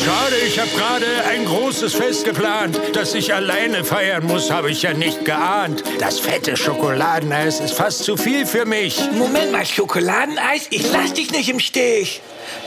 Schade, ich habe gerade ein großes Fest geplant. Dass ich alleine feiern muss, habe ich ja nicht geahnt. Das fette Schokoladeneis ist fast zu viel für mich. Moment mal, Schokoladeneis? Ich lass dich nicht im Stich.